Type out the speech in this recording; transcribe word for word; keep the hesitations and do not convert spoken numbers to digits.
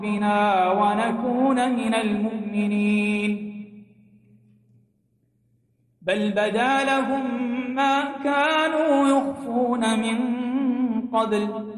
بنا ونكون من المؤمنين بل بدا لهم ما كانوا يخفون من قبل